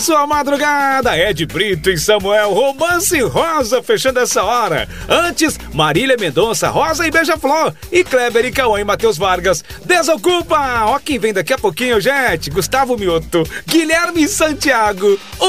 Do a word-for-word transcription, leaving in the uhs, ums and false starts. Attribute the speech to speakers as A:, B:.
A: sua madrugada. Ed Brito e Samuel, Romance Rosa, fechando essa hora. Antes, Marília Mendonça, Rosa e Beija-Flor. E Kleber e Cauã e Matheus Vargas, Desocupa. Ó quem vem daqui a pouquinho, gente. Gustavo Mioto, Guilherme Santiago.